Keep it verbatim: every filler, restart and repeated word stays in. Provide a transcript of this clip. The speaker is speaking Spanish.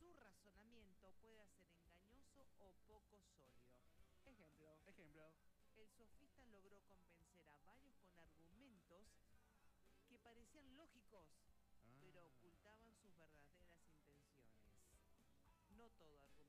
su razonamiento pueda ser engañoso o poco sólido. Ejemplo, Ejemplo. el sofista logró convencer a varios con argumentos que parecían lógicos, Ah. pero ocultaban sus verdaderas intenciones. No todo argumento